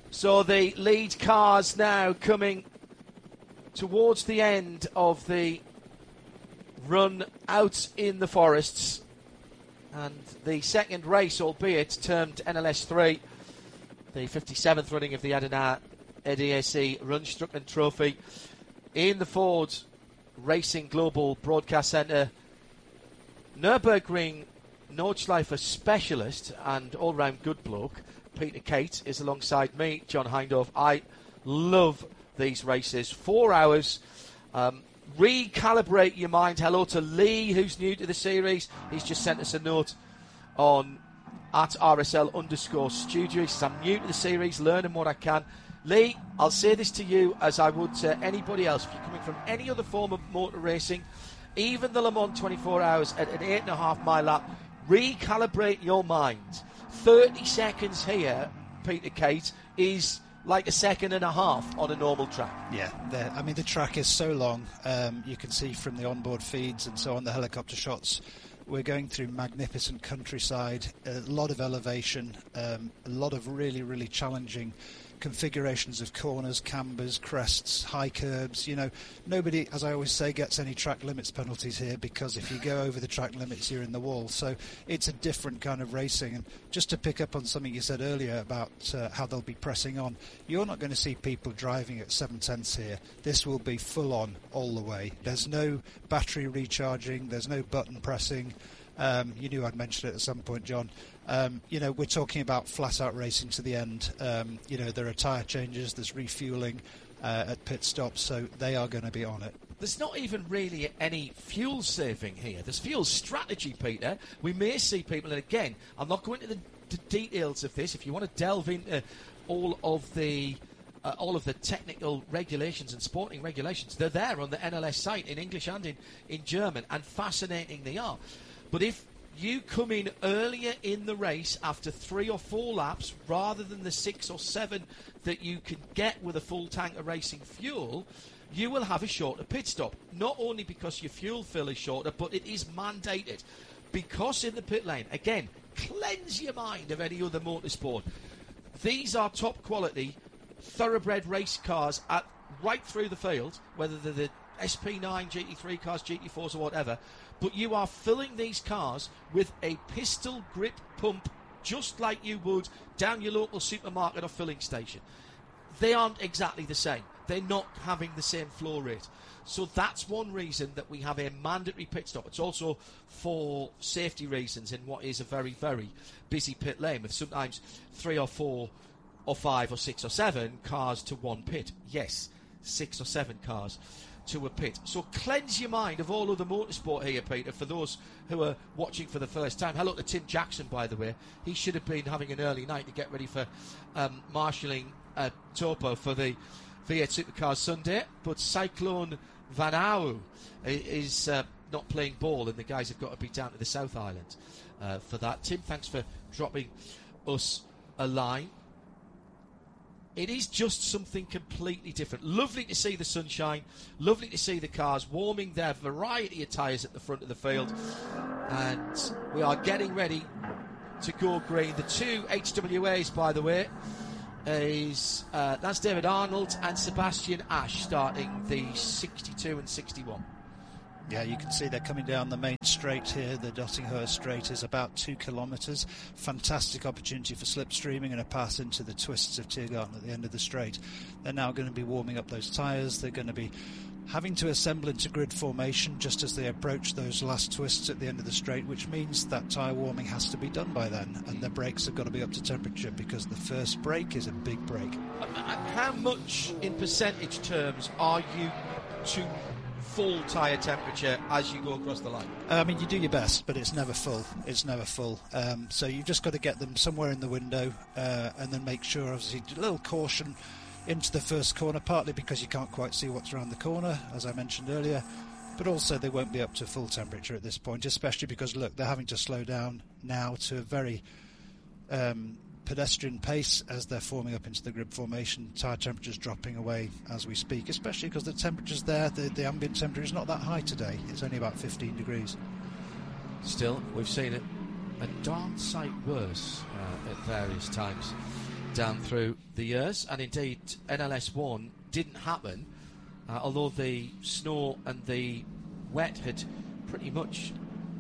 So the lead cars now coming towards the end of the run out in the forests. And the second race, albeit termed NLS3, the 57th running of the Adana EDAC Rundstrecken Trophy in the Ford Racing Global Broadcast Centre. Nürburgring Nordschleife specialist and all-round good bloke Peter Kate is alongside me, John Hindhaugh. I love these races. 4 hours. Recalibrate your mind. Hello to Lee, who's new to the series. He's just sent us a note on at RSL_studio. He says, I'm new to the series, learning what I can. Lee, I'll say this to you as I would to anybody else. If you're coming from any other form of motor racing, even the Le Mans 24 hours at an 8.5 mile lap, recalibrate your mind. 30 seconds here, Peter Kate, is like a second and a half on a normal track. Yeah, the track is so long. You can see from the onboard feeds and so on, the helicopter shots. We're going through magnificent countryside, a lot of elevation, a lot of really, really challenging configurations of corners, cambers, crests, high curbs. You know, nobody, as I always say, gets any track limits penalties here, because if you go over the track limits, you're in the wall. So it's a different kind of racing. And just to pick up on something you said earlier about how they'll be pressing on, you're not going to see people driving at 7/10 here. This will be full on all the way. There's no battery recharging, there's no button pressing. You knew I'd mention it at some point, John. We're talking about flat-out racing to the end. There are tyre changes, there's refuelling at pit stops, so they are going to be on it. There's not even really any fuel saving here. There's fuel strategy, Peter. We may see people, and again, I'm not going into the details of this. If you want to delve into all of the technical regulations and sporting regulations, they're there on the NLS site in English and in German, and fascinating they are. But if you come in earlier in the race after 3 or 4 laps rather than the 6 or 7 that you can get with a full tank of racing fuel, you will have a shorter pit stop. Not only because your fuel fill is shorter, but it is mandated. Because in the pit lane, again, cleanse your mind of any other motorsport. These are top quality, thoroughbred race cars right through the field, whether they're the SP9, GT3 cars, GT4s or whatever, but you are filling these cars with a pistol grip pump just like you would down your local supermarket or filling station. They aren't exactly the same. They're not having the same flow rate. So that's one reason that we have a mandatory pit stop. It's also for safety reasons in what is a very, very busy pit lane with sometimes 3 or 4 or 5 or 6 or 7 cars to one pit. Yes, 6 or 7 cars to a pit. So cleanse your mind of all other motorsport here, Peter, for those who are watching for the first time. Hello to Tim Jackson, by the way. He should have been having an early night to get ready for marshalling Topo for the V8 Supercars Sunday, but Cyclone Van Au is not playing ball, and the guys have got to be down to the South Island for that. Tim, thanks for dropping us a line. It is just something completely different. Lovely to see the sunshine. Lovely to see the cars warming their variety of tyres at the front of the field. And we are getting ready to go green. The 2 HWAs, by the way, is that's David Arnold and Sebastian Ash starting the 62 and 61. Yeah, you can see they're coming down the main straight here. The Dottinghurst Straight is about 2 kilometres. Fantastic opportunity for slipstreaming and a pass into the twists of Tiergarten at the end of the straight. They're now going to be warming up those tyres. They're going to be having to assemble into grid formation just as they approach those last twists at the end of the straight, which means that tyre warming has to be done by then, and the brakes have got to be up to temperature because the first brake is a big brake. How much in percentage terms are you to full tyre temperature as you go across the line? You do your best, but it's never full. So you've just got to get them somewhere in the window and then make sure, obviously, a little caution into the first corner, partly because you can't quite see what's around the corner, as I mentioned earlier, but also they won't be up to full temperature at this point, especially because, look, they're having to slow down now to a very pedestrian pace as they're forming up into the grid formation. Tyre temperature's dropping away as we speak, especially because the temperature's there, the ambient temperature is not that high today. It's only about 15 degrees. Still, we've seen it a darn sight worse at various times down through the years, and indeed NLS1 didn't happen, although the snow and the wet had pretty much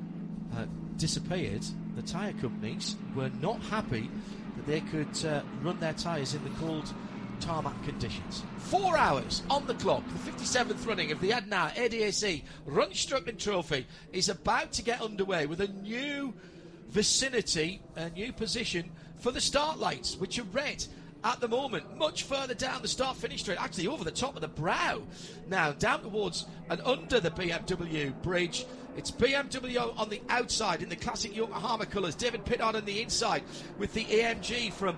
disappeared. The tyre companies were not happy that they could run their tyres in the cold tarmac conditions. 4 hours on the clock. The 57th running of the Adna ADAC Rundstrecken Trophy is about to get underway with a new vicinity, a new position for the start lights, which are red at the moment, much further down the start-finish straight, actually over the top of the brow. Now, down towards and under the BMW bridge. It's BMW on the outside in the classic Yokohama colours. David Pittard on the inside with the AMG from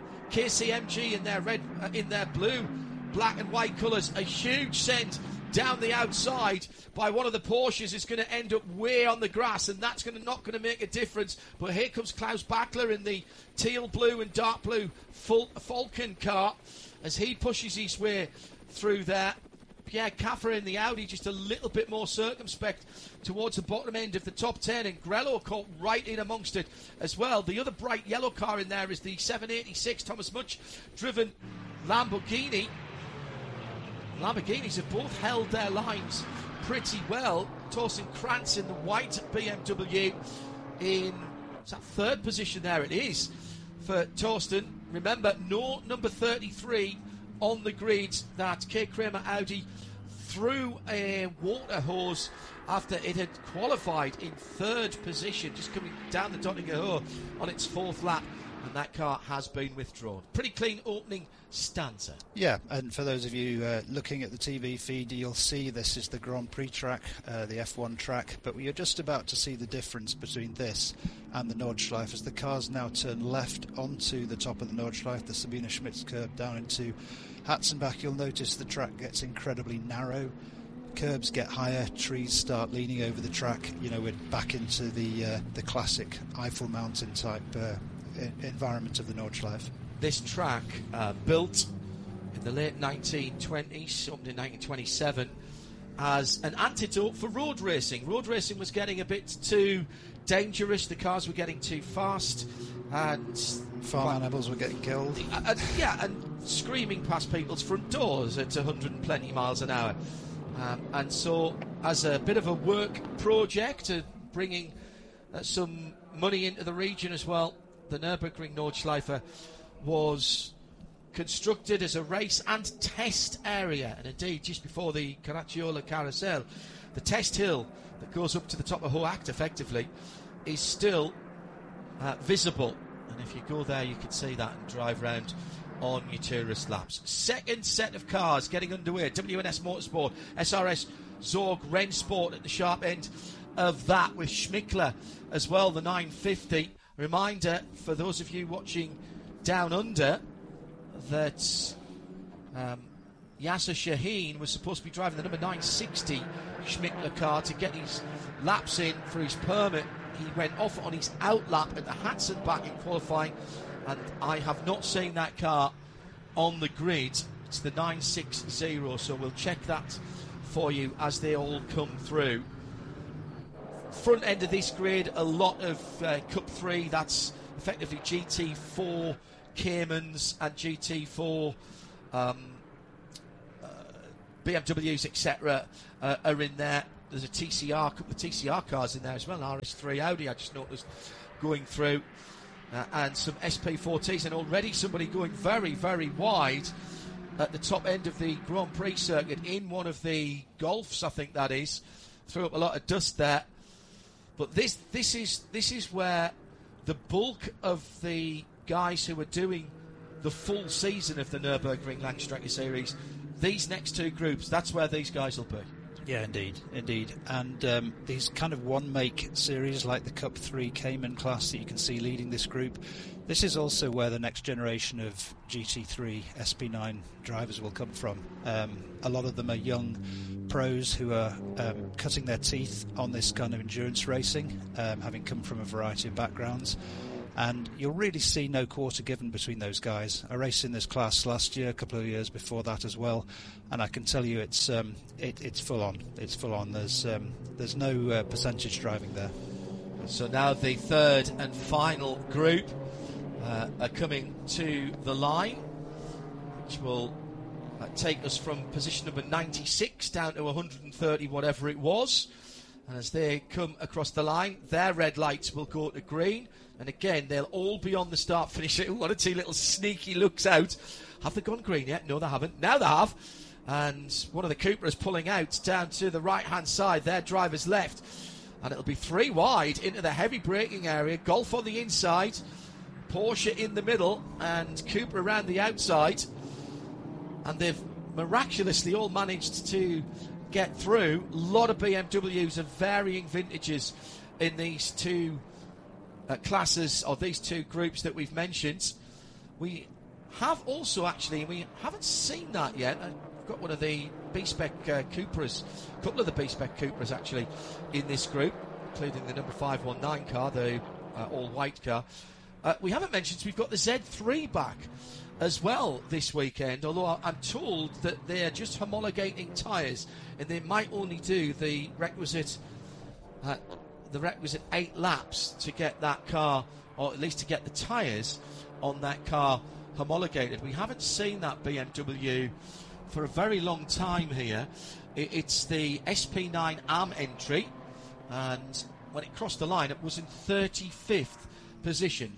KCMG in their red, in their blue, black and white colours. A huge send down the outside by one of the Porsches is going to end up way on the grass, and that's not going to make a difference. But here comes Klaus Bachler in the teal blue and dark blue Falcon car as he pushes his way through there. Pierre Caffer in the Audi just a little bit more circumspect towards the bottom end of the top 10, and Grello caught right in amongst it as well. The other bright yellow car in there is the 786 Thomas Much driven Lamborghini. Lamborghinis have both held their lines pretty well. Torsten Krantz in the white BMW in that third position there it is for Torsten. Remember, no number 33 on the grid. That K. Kramer Audi threw a water hose after it had qualified in third position, just coming down the Dottinger on its fourth lap, and that car has been withdrawn. Pretty clean opening stanza. Yeah, and for those of you looking at the TV feed, you'll see this is the Grand Prix track, the F1 track, but you're just about to see the difference between this and the Nordschleife as the cars now turn left onto the top of the Nordschleife, the Sabine Schmitz curve down into Hatzenbach. You'll notice the track gets incredibly narrow, curbs get higher, trees start leaning over the track. You know, we're back into the classic Eiffel Mountain type environment of the Nordschleife. This track, built in the late 1920s, opened in 1927, as an antidote for road racing. Road racing was getting a bit too dangerous, the cars were getting too fast, and farm animals were getting killed. And screaming past people's front doors at 120 miles an hour. And so, as a bit of a work project, bringing some money into the region as well, the Nürburgring Nordschleife was constructed as a race and test area. And indeed, just before the Caracciola Carousel, the test hill that goes up to the top of Hoacht, effectively, is still visible. And if you go there, you can see that and drive round on your tourist laps. Second set of cars getting underway. WNS Motorsport, SRS Zorg Rennsport at the sharp end of that, with Schmickler as well, the 950. Reminder for those of you watching down under that Yasser Shaheen was supposed to be driving the number 960 Schmickler car to get his laps in for his permit. He went off on his outlap at the Hatzenbach in qualifying, and I have not seen that car on the grid. It's the 960, so we'll check that for you as they all come through. Front end of this grid, a lot of Cup 3, that's effectively GT4 Caymans and GT4 BMWs, etc. Are in there. There's a couple of TCR cars in there as well, RS3 Audi I just noticed going through, and some SP4Ts, and already somebody going very, very wide at the top end of the Grand Prix circuit in one of the Golfs, I think that is. Threw up a lot of dust there. But this is where the bulk of the guys who are doing the full season of the Nürburgring Langstrecke Series, these next two groups, that's where these guys will be. Yeah, indeed. And these kind of one-make series like the Cup 3 Cayman class that you can see leading this group, this is also where the next generation of GT3 SP9 drivers will come from. A lot of them are young pros who are cutting their teeth on this kind of endurance racing, having come from a variety of backgrounds. And you'll really see no quarter given between those guys. I raced in this class last year, a couple of years before that as well, and I can tell you it's full on. It's full on. There's no percentage driving there. So now the third and final group, are coming to the line, which will take us from position number 96 down to 130, whatever it was. And as they come across the line, their red lights will go to green. And again, they'll all be on the start-finish. One or two little sneaky looks out. Have they gone green yet? No, they haven't. Now they have. And one of the Cupras pulling out down to the right-hand side. Their driver's left. And it'll be 3 wide into the heavy braking area. Golf on the inside. Porsche in the middle. And Cupra around the outside. And they've miraculously all managed to get through. A lot of BMWs of varying vintages in these two classes, or these two groups that we've mentioned. We have also actually, we haven't seen that yet. I've got one of the B-Spec Cupras, a couple of the B-Spec Cupras actually in this group, including the number 519 car, the all-white car. We haven't mentioned we've got the Z3 back as well this weekend, although I'm told that they're just homologating tyres and they might only do the requisite 8 laps to get that car, or at least to get the tyres on that car homologated. We haven't seen that BMW for a very long time here. It's the SP9 AM entry, and when it crossed the line it was in 35th position.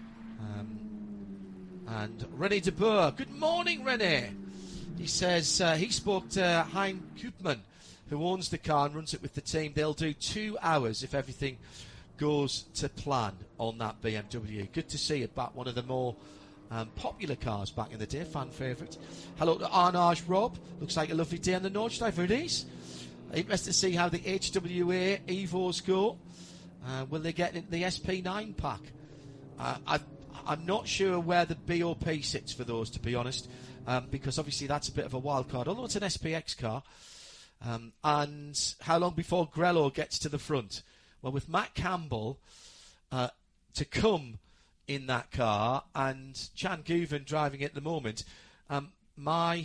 And René de Boer, good morning René. He says he spoke to Hein Koopman, who owns the car and runs it with the team. They'll do 2 hours if everything goes to plan on that BMW. Good to see it back, one of the more popular cars back in the day, fan favourite. Hello to Arnage Rob. Looks like a lovely day on the Nordschleife Hoodies. Interested to see how the HWA Evos go. Will they get into the SP9 pack? I'm not sure where the BOP sits for those, to be honest, because obviously that's a bit of a wild card, although it's an SPX car. And how long before Grello gets to the front? Well, with Matt Campbell to come in that car and Chan Guven driving it at the moment, my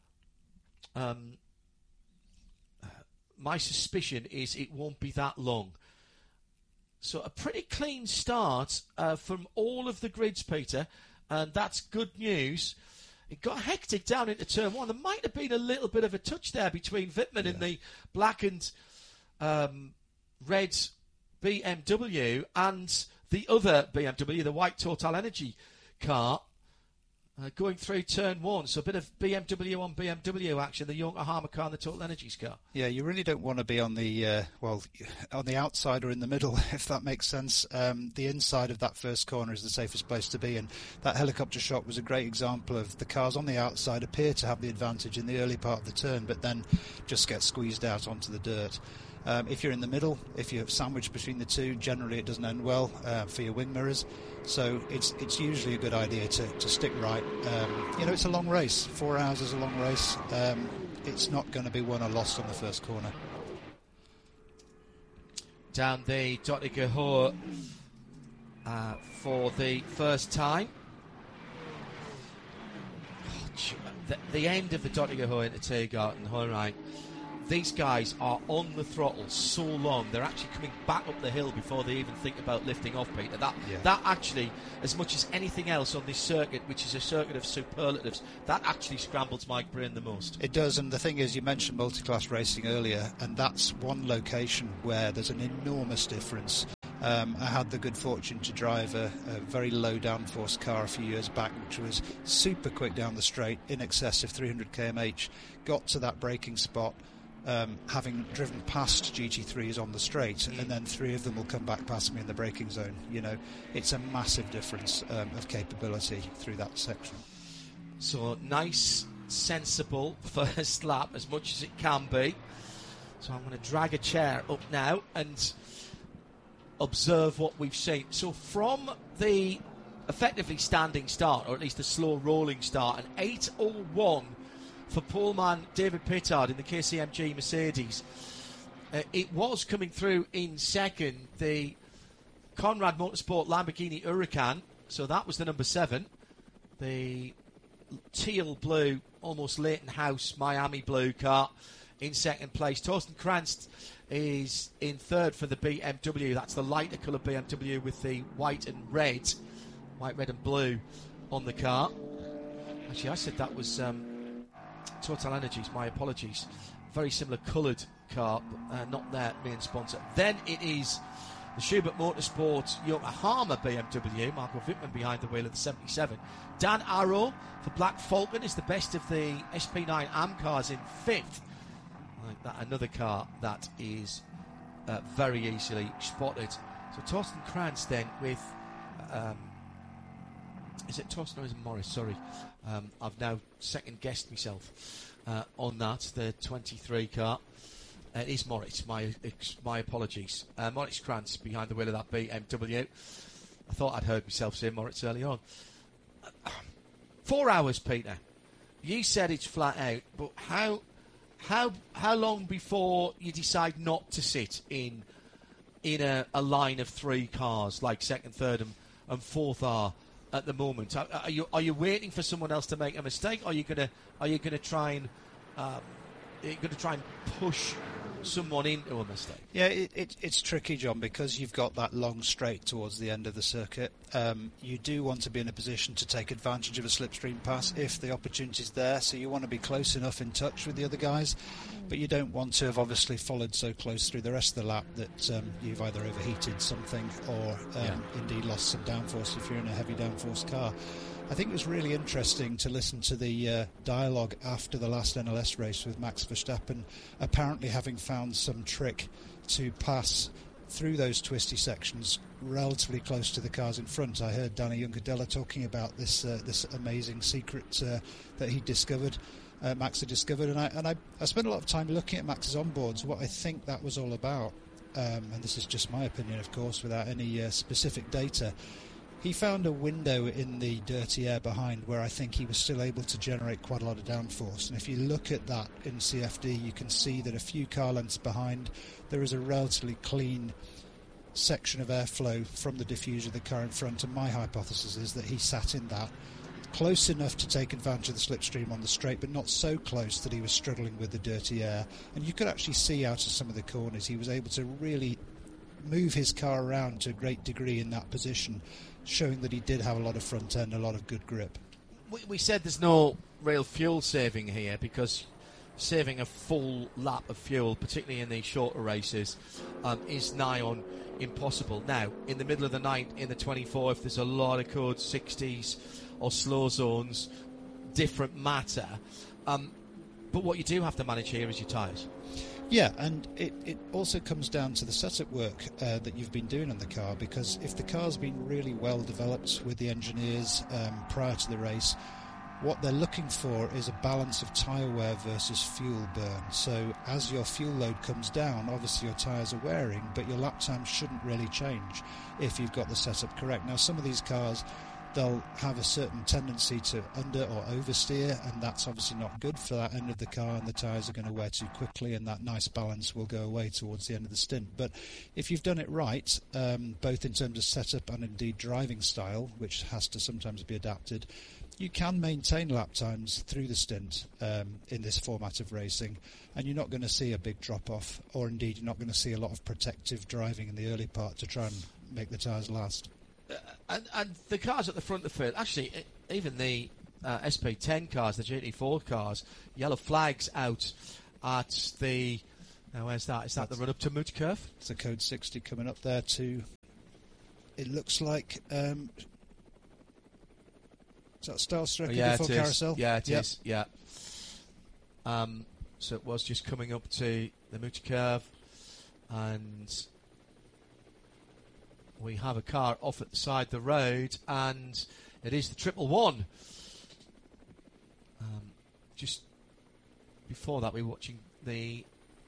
suspicion is it won't be that long. So a pretty clean start from all of the grids, Peter, and that's good news. It got hectic down into turn 1. There might have been a little bit of a touch there between Wittmann in the black and red BMW and the other BMW, the white Total Energy car, going through turn 1. So a bit of BMW on BMW action, the Yokohama car and the Total Energies car. Yeah, you really don't want to be on the on the outside or in the middle, if that makes sense. The inside of that first corner is the safest place to be, and that helicopter shot was a great example of the cars on the outside appear to have the advantage in the early part of the turn, but then just get squeezed out onto the dirt. If you're in the middle, if you're sandwiched between the two, generally it doesn't end well for your wing mirrors. So it's usually a good idea to stick right. It's a long race. 4 hours is a long race. It's not going to be won or lost on the first corner. Down the Dottinger for the first time. The end of the Dottinger into Tiergarten, Heurang. These guys are on the throttle so long, they're actually coming back up the hill before they even think about lifting off, Peter. That actually, as much as anything else on this circuit, which is a circuit of superlatives, that actually scrambles my brain the most. It does, and the thing is, you mentioned multi-class racing earlier, and that's one location where there's an enormous difference. I had the good fortune to drive a very low downforce car a few years back, which was super quick down the straight, in excess of 300 km/h, got to that braking spot, having driven past GT3s on the straight, and then 3 of them will come back past me in the braking zone. It's a massive difference of capability through that section. So nice, sensible first lap, as much as it can be. So I'm going to drag a chair up now and observe what we've seen. So from the effectively standing start, or at least the slow rolling start, an 8:01 for poleman David Pittard in the KCMG Mercedes. It was coming through in second, the Conrad Motorsport Lamborghini Huracan, so that was the number 7. The teal blue, almost Leighton House Miami blue car in second place. Torsten Kranz is in third for the BMW. That's the lighter colour BMW with the white and red white, red and blue on the car. Actually, I said that was Total Energies, my apologies. Very similar coloured car, but not their main sponsor. Then it is the Schubert Motorsport Yokohama BMW, Marco Wittmann behind the wheel of the 77. Dan Arrow for Black Falcon is the best of the SP9 AM cars in 5th. Like that, another car that is very easily spotted. So Torsten Kranz then with... is it Torsten or is it Morris? Sorry. I've now second-guessed myself on that, the 23 car. It is Moritz, my apologies. Moritz Kranz behind the wheel of that BMW. I thought I'd heard myself say Moritz early on. 4 hours, Peter. You said it's flat out, but how long before you decide not to sit in a line of 3 cars, like second, third and fourth are at the moment? Are you waiting for someone else to make a mistake? Or are you gonna try and push someone into a mistake? Yeah, it's tricky, John, because you've got that long straight towards the end of the circuit. You do want to be in a position to take advantage of a slipstream pass if the opportunity's there, so you want to be close enough in touch with the other guys, but you don't want to have obviously followed so close through the rest of the lap that you've either overheated something or indeed lost some downforce if you're in a heavy downforce car. I think it was really interesting to listen to the dialogue after the last NLS race with Max Verstappen, apparently having found some trick to pass through those twisty sections relatively close to the cars in front. I heard Danny Juncadella talking about this amazing secret that he discovered, Max had discovered, and I spent a lot of time looking at Max's onboards, what I think that was all about, and this is just my opinion, of course, without any specific data. He found a window in the dirty air behind where I think he was still able to generate quite a lot of downforce. And if you look at that in CFD, you can see that a few car lengths behind, there is a relatively clean section of airflow from the diffuser of the car in front. And my hypothesis is that he sat in that close enough to take advantage of the slipstream on the straight, but not so close that he was struggling with the dirty air. And you could actually see out of some of the corners, he was able to really move his car around to a great degree in that position, showing that he did have a lot of front end, a lot of good grip. We said there's no real fuel saving here because saving a full lap of fuel, particularly in these shorter races, is nigh on impossible. Now, in the middle of the night, in the 24, if there's a lot of code 60s or slow zones, different matter. But what you do have to manage here is your tyres. Yeah, and it also comes down to the setup work that you've been doing on the car, because if the car's been really well developed with the engineers prior to the race, what they're looking for is a balance of tyre wear versus fuel burn. So as your fuel load comes down, obviously your tyres are wearing, but your lap time shouldn't really change if you've got the setup correct. Now, some of these cars, they'll have a certain tendency to under or oversteer, and that's obviously not good for that end of the car, and the tyres are going to wear too quickly, and that nice balance will go away towards the end of the stint. But if you've done it right, both in terms of setup and indeed driving style, which has to sometimes be adapted, you can maintain lap times through the stint in this format of racing, and you're not going to see a big drop-off, or indeed you're not going to see a lot of protective driving in the early part to try and make the tyres last. And the cars at the front of the field, actually, even the SP10 cars, the GT4 cars, yellow flags out at the... Now, where's that? Is that the run-up to Mootkurve? It's a code 60 coming up there too. It looks like... is that Starstrucker before Carousel? Yeah, it is. Yeah. So it was just coming up to the Mootkurve, and... we have a car off at the side of the road, and it is the 111. Just before that, we were watching the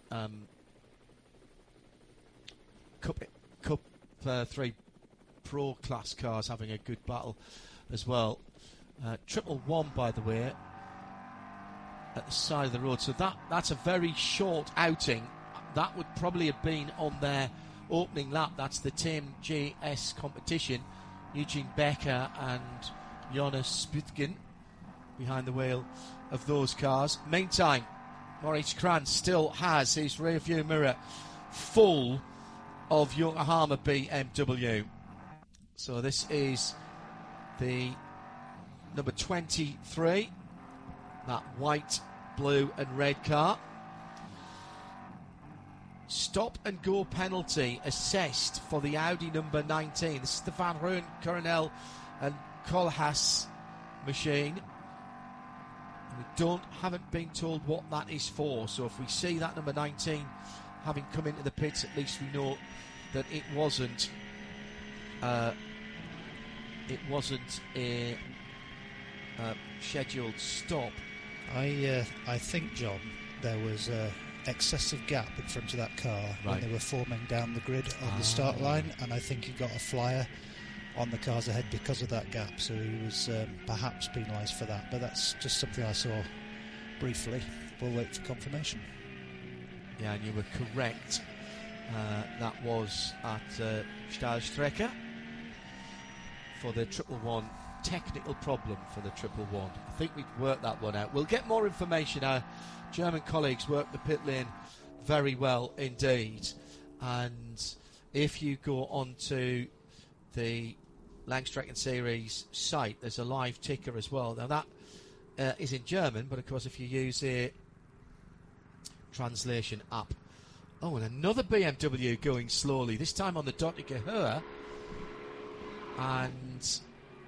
Cup 3 Pro class cars having a good battle as well. 111, by the way, at the side of the road. So that's a very short outing. That would probably have been on their opening lap. That's the Team JS competition. Eugene Becker and Jonas Spütgen behind the wheel of those cars. Meantime, Moritz Kranz still has his rear view mirror full of Yokohama BMW. So this is the number 23, that white, blue and red car. Stop and go penalty assessed for the Audi number 19. This is the Van Rooyen, Coronel and Koolhaas machine. We haven't been told what that is for, so if we see that number 19 having come into the pits, at least we know that it wasn't a scheduled stop. I think, John, there was a excessive gap in front of that car when they were forming down the grid on the start line, and I think he got a flyer on the cars ahead because of that gap, so he was perhaps penalised for that, but that's just something I saw briefly. We'll wait for confirmation. Yeah, and you were correct. That was at Stahlstrecke for the 111 technical problem for the 111. I think we've worked that one out. We'll get more information. Our German colleagues work the pit lane very well indeed, and if you go onto the Langstrecken Series site, there's a live ticker as well. Now that is in German, but of course if you use a translation app. Oh, and another BMW going slowly, this time on the Dottinger Höhe, and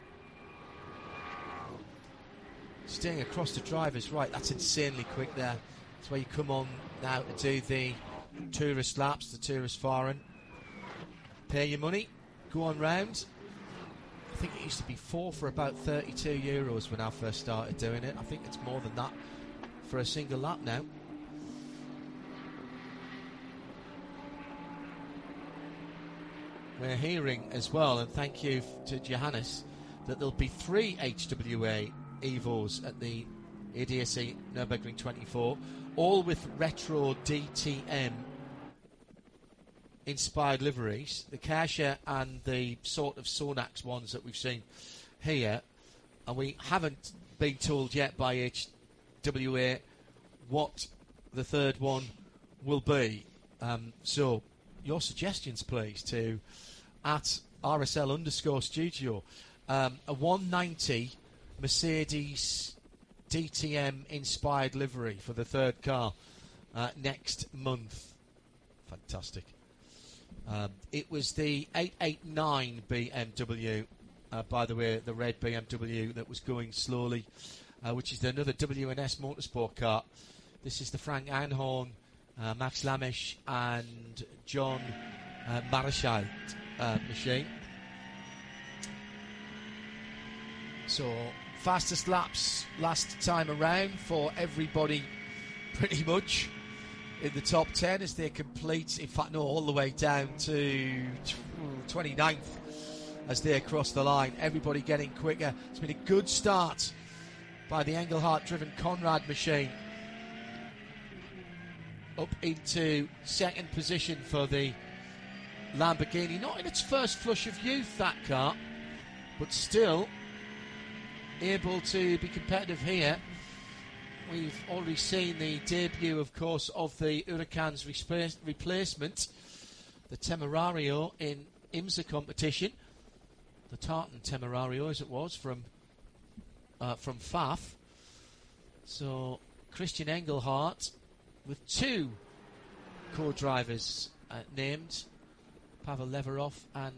staying across the driver's right. That's insanely quick there. That's where you come on now to do the tourist laps, the tourist fahren. Pay your money, go on round. I think it used to be 4 for about €32 when I first started doing it. I think it's more than that for a single lap now. We're hearing as well, and thank you to Johannes, that there'll be 3 HWA Evos at the ADAC Nürburgring 24, all with retro DTM inspired liveries, the Kasha and the sort of Sonax ones that we've seen here, and we haven't been told yet by HWA what the third one will be. So your suggestions please to at RSL_studio. A 190 Mercedes DTM inspired livery for the third car next month. Fantastic. It was the 889 BMW, by the way, the red BMW that was going slowly, which is another WNS Motorsport car. This is the Frank Einhorn, Max Lamisch and John Marischal machine. So fastest laps last time around for everybody pretty much in the top 10 as they complete, in fact no, all the way down to 29th as they cross the line. Everybody getting quicker. It's been a good start by the Engelhardt driven Conrad machine. Up into second position for the Lamborghini. Not in its first flush of youth, that car, but still able to be competitive here. We've already seen the debut, of course, of the Huracan's replacement, the Temerario in IMSA competition. The Tartan Temerario, as it was, from Pfaff. So Christian Engelhardt with 2 co-drivers named, Pavel Leverov and